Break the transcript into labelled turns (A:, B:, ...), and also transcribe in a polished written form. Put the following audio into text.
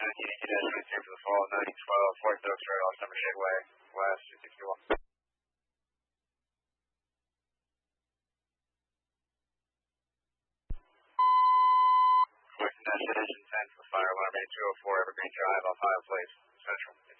A: 19 for the fall, 9012, Fort Stokes Road, off Summer Shade Way, west, 261. Destination 10 for the fire alarm, 8204 Evergreen Drive, off Ohio Place, Central.